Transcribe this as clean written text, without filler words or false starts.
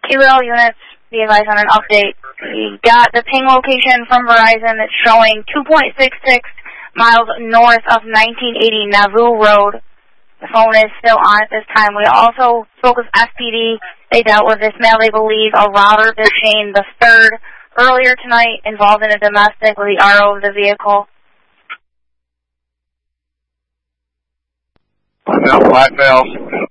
Kilo units, be advised on an update. We got the ping location from Verizon that's showing 2.66 miles north of 1980 Nauvoo Road. The phone is still on at this time. We also spoke with SPD. They dealt with this mail, they believe, a router Duchesne the third earlier tonight involved in a domestic with the RO of the vehicle. Blackmail